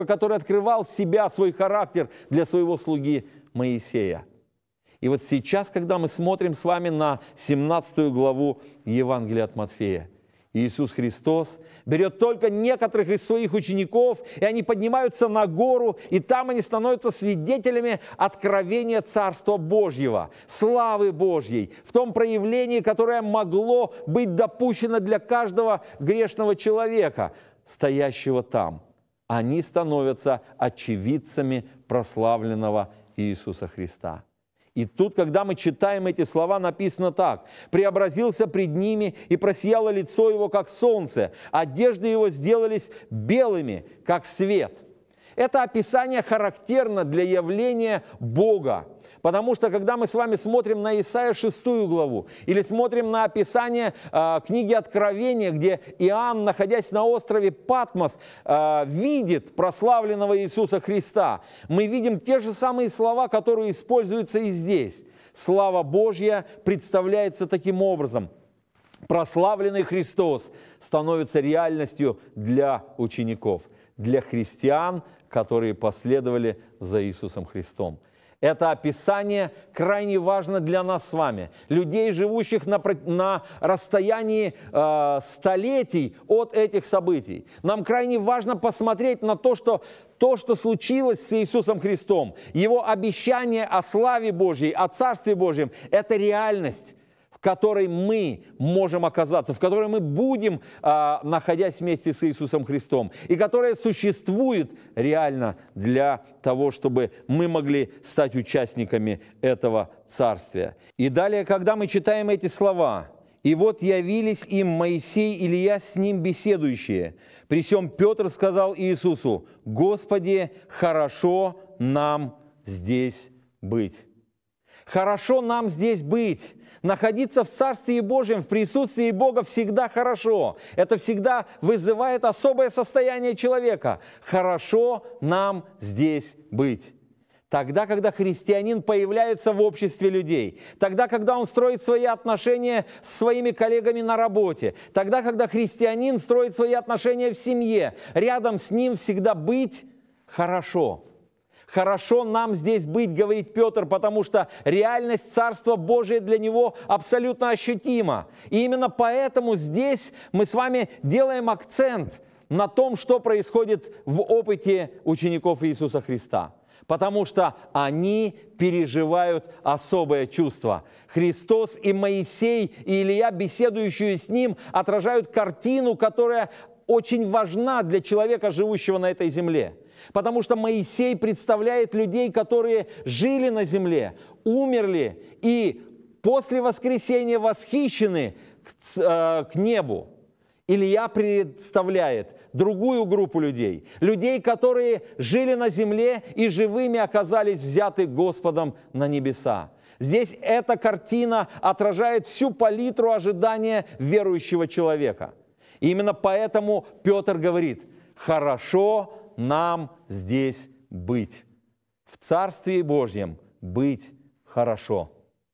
который открывал себя, свой характер для своего слуги Моисея. И вот сейчас, когда мы смотрим с вами на 17 главу Евангелия от Матфея, Иисус Христос берет только некоторых из своих учеников, и они поднимаются на гору, и там они становятся свидетелями откровения Царства Божьего, славы Божьей, в том проявлении, которое могло быть допущено для каждого грешного человека, стоящего там. Они становятся очевидцами прославленного Иисуса Христа. И тут, когда мы читаем эти слова, написано так: «Преобразился пред ними, и просияло лицо его, как солнце, одежды его сделались белыми, как свет». Это описание характерно для явления Бога. Потому что, когда мы с вами смотрим на Исаия 6 главу, или смотрим на описание книги Откровения, где Иоанн, находясь на острове Патмос, видит прославленного Иисуса Христа, мы видим те же самые слова, которые используются и здесь. Слава Божья представляется таким образом. Прославленный Христос становится реальностью для учеников, для христиан, которые последовали за Иисусом Христом. Это описание крайне важно для нас с вами, людей, живущих на расстоянии столетий от этих событий. Нам крайне важно посмотреть на то, что случилось с Иисусом Христом, Его обещание о славе Божьей, о Царстве Божьем – это реальность, в которой мы можем оказаться, в которой мы будем, находясь вместе с Иисусом Христом, и которая существует реально для того, чтобы мы могли стать участниками этого Царствия. И далее, когда мы читаем эти слова: «И вот явились им Моисей и Илия, с ним беседующие. При сем Петр сказал Иисусу: Господи, хорошо нам здесь быть». Хорошо нам здесь быть. Находиться в Царстве Божьем, в присутствии Бога всегда хорошо. Это всегда вызывает особое состояние человека. Хорошо нам здесь быть. Тогда, когда христианин появляется в обществе людей, тогда, когда он строит свои отношения с своими коллегами на работе, тогда, когда христианин строит свои отношения в семье, рядом с ним всегда быть хорошо. Хорошо нам здесь быть, говорит Петр, потому что реальность Царства Божия для него абсолютно ощутима. И именно поэтому здесь мы с вами делаем акцент на том, что происходит в опыте учеников Иисуса Христа. Потому что они переживают особое чувство. Христос и Моисей, и Илия, беседующие с ним, отражают картину, которая очень важна для человека, живущего на этой земле. Потому что Моисей представляет людей, которые жили на земле, умерли и после воскресения восхищены к небу. Илия представляет другую группу людей, людей, которые жили на земле и живыми оказались взяты Господом на небеса. Здесь эта картина отражает всю палитру ожидания верующего человека. И именно поэтому Петр говорит: «Хорошо нам здесь быть». В Царстве Божьем быть хорошо.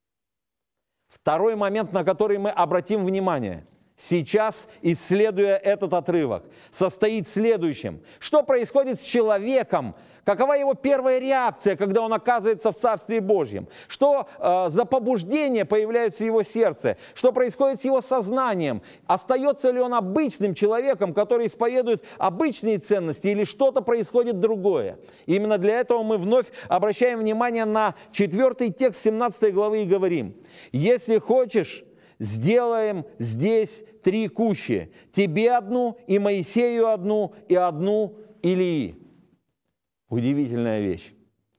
Второй момент, на который мы обратим внимание, сейчас, исследуя этот отрывок, состоит в следующем. Что происходит с человеком? Какова его первая реакция, когда он оказывается в Царстве Божьем? Что за побуждения появляются в его сердце? Что происходит с его сознанием? Остается ли он обычным человеком, который исповедует обычные ценности, или что-то происходит другое? Именно для этого мы вновь обращаем внимание на 4 текст 17 главы и говорим: «Если хочешь, сделаем здесь 3 кущи, тебе одну, и Моисею одну, и одну Илии». Удивительная вещь.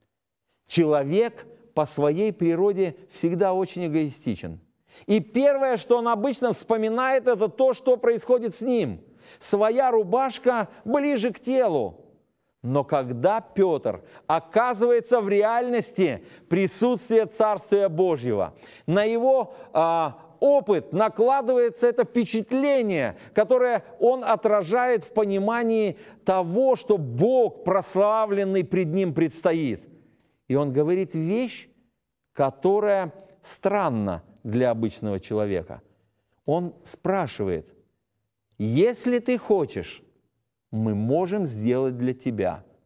Человек по своей природе всегда очень эгоистичен. И первое, что он обычно вспоминает, это то, что происходит с ним. Своя рубашка ближе к телу. Но когда Петр оказывается в реальности присутствия Царствия Божьего, на его опыт накладывается это впечатление, которое он отражает в понимании того, что Бог, прославленный пред ним, предстоит. И он говорит вещь, которая странна для обычного человека. Он спрашивает: «Если ты хочешь, мы можем сделать для тебя».